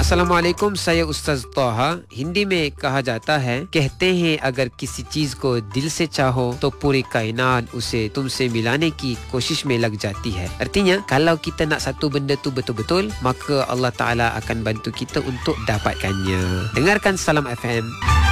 अस्सलामुअलैकुम, saya उस्ताद तोहा। हिंदी में कहा जाता है, कहते हैं अगर किसी चीज को दिल से चाहो तो पूरी कायनात उसे तुमसे मिलाने की कोशिश में लग जाती है. Artinya, kalau kita nak satu benda tu betul-betul, maka Allah Ta'ala akan bantu kita untuk dapatkannya. Dengarkan Salam FM.